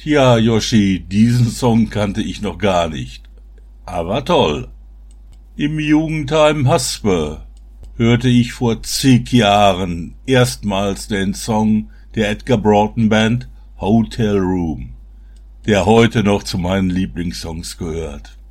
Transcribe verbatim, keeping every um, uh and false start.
Tja, Yoshi, diesen Song kannte ich noch gar nicht. Aber toll. Im Jugendheim Haspe hörte ich vor zig Jahren erstmals den Song der Edgar Broughton Band Hotel Room, der heute noch zu meinen Lieblingssongs gehört.